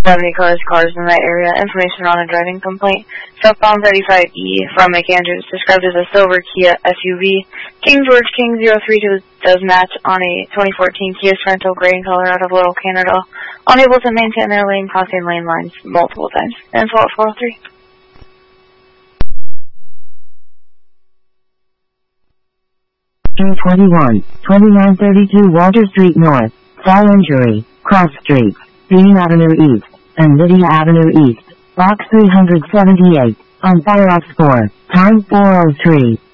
70 cars in that area. Information on a driving complaint. Southbound 35E from McAndrews, described as a silver Kia SUV. King George King 032 does match on a 2014 Kia Sorento gray in color out of Little Canada. Unable to maintain their lane, crossing lane lines multiple times. And fault 403. 21, 2932 Walter Street North, fall injury, cross streets, Dean Avenue East, and Lydia Avenue East, box 378, on Fireox 4, time 4:03.